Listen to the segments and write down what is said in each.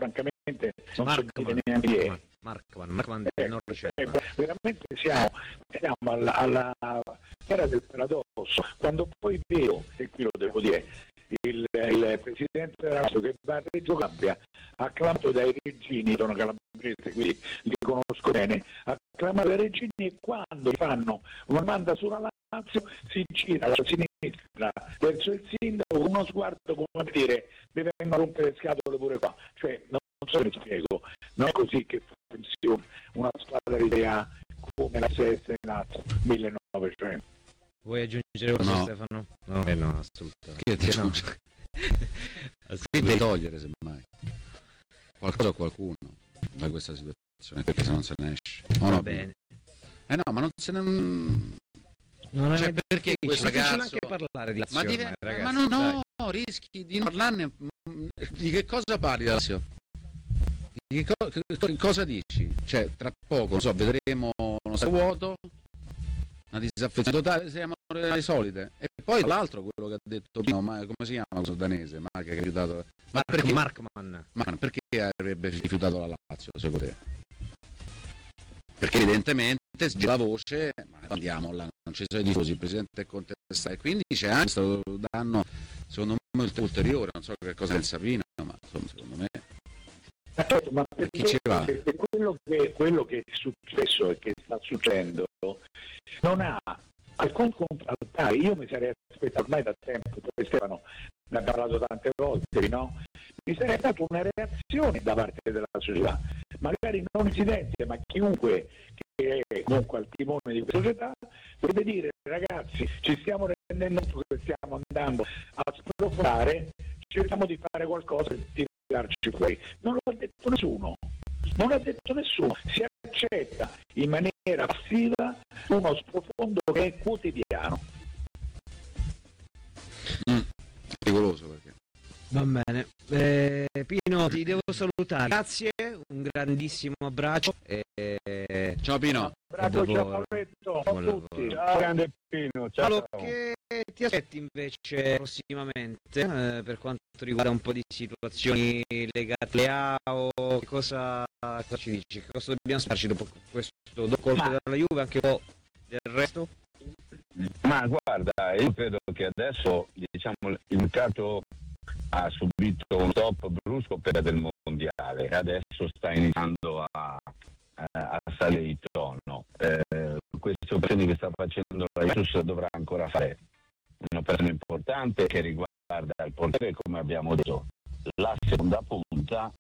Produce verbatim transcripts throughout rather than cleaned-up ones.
francamente non so dire neanche chi è. Markman, Markman eh, non eh, veramente siamo, siamo alla, alla era del paradosso, quando poi vedo, e qui lo devo dire, il, il presidente Razzo che va a Reggio Calabria, acclamato dai reggini, sono calabrese quindi li conosco bene, acclamato dai reggini, e quando fanno una domanda sulla Lazio si gira alla sinistra verso il sindaco con uno sguardo come a dire mi vengono a rompere le scatole pure qua, cioè non, non so se mi spiego, non è così che funziona una squadra di A come la S S Lazio millenovecento. Vuoi aggiungere qualcosa, no. Stefano? No, eh no, assolutamente. Che ti no. Qui devi togliere semmai qualcosa o qualcuno da questa situazione, perché se non se ne esce. Va no, bene. Eh no, ma non se ne... Non cioè, è perché questo ragazzo... anche parlare di Lazio, ma, dive... ormai, ragazzi, ma no, no, dai. rischi di non parlarne. Di che cosa parli da Lazio? Di che, co... che cosa dici? Cioè, tra poco, non so, vedremo uno stadio vuoto, una disaffezione totale, siamo le solite. E poi tra l'altro quello che ha detto Pino, ma come si chiama questo danese? Ma che ha rifiutato. Ma Mark, perché Markman. Ma perché avrebbe rifiutato la Lazio, secondo te? Perché evidentemente si gira la voce, ma andiamo là, non ci sono i tifosi, il presidente è contestato, e quindi c'è anche questo danno, secondo me, ulteriore, non so che cosa pensa Pino, ma insomma, secondo me... Ma certo, ma chi perché, ci va? perché quello, che, quello che è successo e che sta succedendo non ha alcun contraltare. Io mi sarei aspettato ormai da tempo, poi Stefano ne abbiamo parlato tante volte, no? Mi sarei dato una reazione da parte della società, magari non incidente, ma chiunque che è comunque al timone di questa società deve dire: ragazzi, ci stiamo rendendo conto che stiamo andando a sprofondare, cerchiamo di fare qualcosa per tirarci fuori. Non lo ha detto nessuno, non l'ha detto nessuno, si accetta in maniera passiva uno sprofondo che è quotidiano. Mm, pericoloso perché. Va bene, eh, Pino, ti devo salutare, grazie, un grandissimo abbraccio e... Ciao Pino. Bravo, dopo... ciao Paoletto, ciao a tutti. Ciao grande Pino, ciao. Quello che ti aspetti invece prossimamente eh, per quanto riguarda un po' di situazioni legate alle A O, che cosa, cosa ci dici? Che cosa dobbiamo aspettarci dopo questo dopo colpo Ma... della Juve, anche un po' del resto? Ma guarda, io credo che adesso, diciamo, il mercato ha subito un stop brusco per del mondiale, adesso sta iniziando a, a, a salire il tono. Eh, queste operazioni che sta facendo la Juventus dovrà ancora fare un'operazione importante che riguarda il portiere, come abbiamo detto, la seconda punta,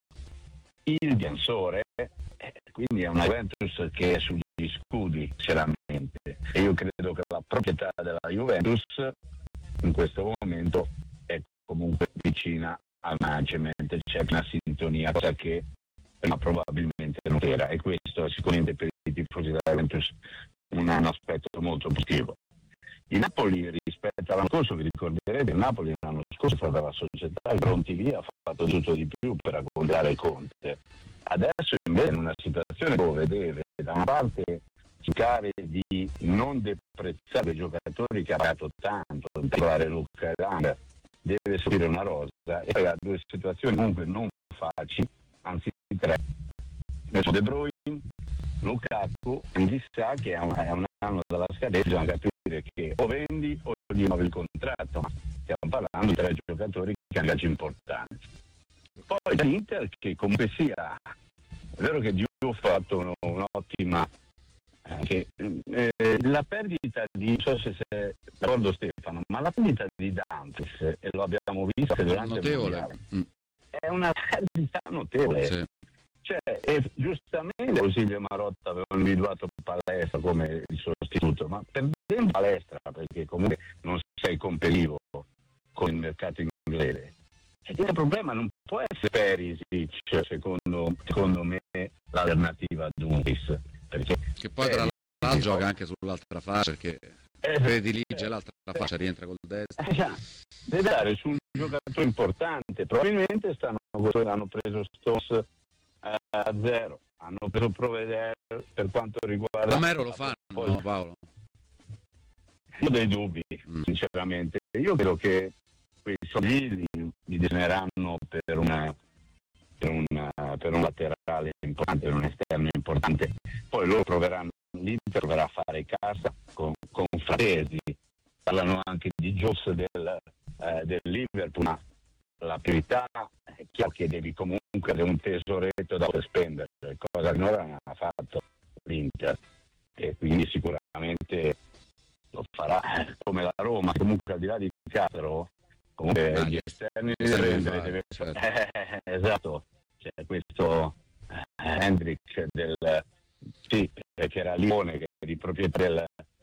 il difensore, eh, quindi è una Juventus che è sugli scudi sinceramente, e io credo che la proprietà della Juventus in questo momento è comunque vicina al management, c'è una sintonia, cosa che prima probabilmente non era, e questo è sicuramente per i tifosi della Juventus un, un aspetto molto positivo. Il Napoli, rispetto all'anno scorso, vi ricorderete, il Napoli l'anno scorso è stata la società pronti via, ha fatto tutto di più per accontentare Conte. Adesso invece è in una situazione dove deve da una parte cercare di non deprezzare i giocatori che ha pagato tanto, in particolare Luca Elanga, deve seguire una rosa, e poi ha due situazioni comunque non facili, anzi tre. De Bruyne, Lukaku, quindi sa che è un, è un anno dalla scadenza, bisogna capire che o vendi o gli muovi il contratto, ma stiamo parlando di tre giocatori che hanno gaggi importanti. Poi l'Inter, che comunque sia, è vero che Dio ha fatto un'ottima, eh, che, eh, la perdita di, non so se sei d'accordo Stefano, ma la perdita di Dantes, e lo abbiamo visto durante notevole. il mondiale, Mm. è una perdita notevole. Sì. Cioè, e giustamente Silvio Marotta aveva individuato Palestra come il sostituto, ma perdendo Palestra, perché comunque non sei competitivo con il mercato inglese, e il problema non può essere Perisic, secondo, secondo me, l'alternativa a Dumfries, perché Che poi tra l'altro gioca anche sull'altra faccia, perché eh, predilige eh, l'altra faccia, rientra col destro. eh, già, deve dare su un giocatore importante. Probabilmente stanno, hanno preso Stones a zero, hanno preso Provedere per quanto riguarda Romero lo fanno, poi, no, Paolo? Io ho dei dubbi, mm. sinceramente. Io credo che quei soldi li, li destineranno per una, per una per un laterale importante, per un esterno importante. Poi loro proveranno, l'Inter proverà a fare cassa con, con Fratesi, parlano anche di Joss del, eh, del Liverpool, ma la priorità è chiaro che devi comunque avere un tesoretto da poter spendere, cosa che non ha fatto l'Inter, e quindi sicuramente lo farà come la Roma. Comunque al di là di Castro, comunque ah, gli esterni deve prendere, deve... certo. eh, esatto, c'è questo eh, Hendrik del sì, che era Lione, che era il proprietario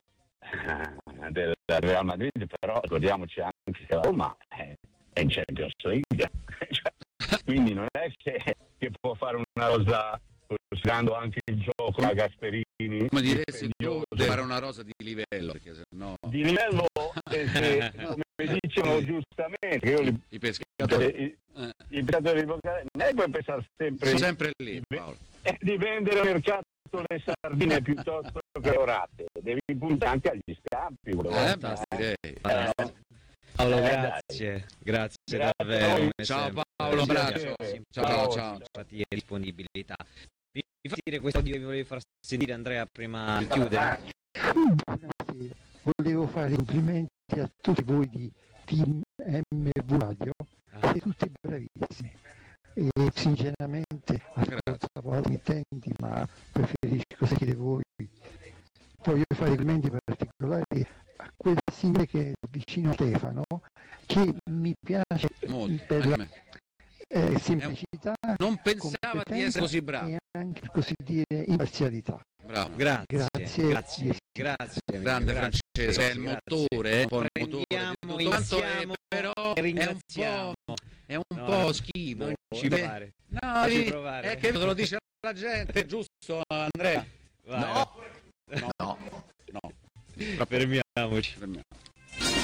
del, del Real Madrid, però ricordiamoci anche che la Roma è, è in Champions League, quindi non è che, che può fare una rosa considerando anche il gioco a Gasperini. Come diresti tu, deve fare una rosa di livello, perché se no... Di livello, eh, se, come dicevano giustamente, che io I, li, i pescatori... I, eh. i pescatori di Bocca, non è puoi pensare sempre... Sono sempre lì, di, Paolo. Eh, di vendere al mercato le sardine piuttosto che le orate. Devi puntare anche agli scampi. Eh, basta, direi. Eh, no. Paolo, Eh, grazie, dai. grazie, Grazie davvero. a voi. come Ciao sempre. Paolo, Grazie, abbraccio. simpatia, Ciao, ciao. simpatia e disponibilità. Mi mi fa dire questo audio che mi volevi far sentire, Andrea, prima di chiudere? Buonasera. Volevo fare i complimenti a tutti voi di Team M V Radio, siete tutti bravissimi e sinceramente ascolto a volte emittenti, ma preferisco sentire voi. Voglio fare i complimenti particolari a quel signore che è vicino a Stefano, che mi piace Molto, per anche a la me. eh, semplicità, Non pensava di essere così bravo. e anche così dire imparzialità. Bravo. Grazie, Grazie. grazie, grazie. amico, Grande grazie, Francesco, è il grazie. motore, eh, un po' il motore di Prendiamo, tutto quanto, è, iniziamo però e è un ringraziamo. po', è un No, po' no, schivo. non ci Beh, provare. No, Facci vedi, provare. è che te lo dice la gente, giusto Andrea? Vai. No, no, no. Fermiamoci. Fermiamo.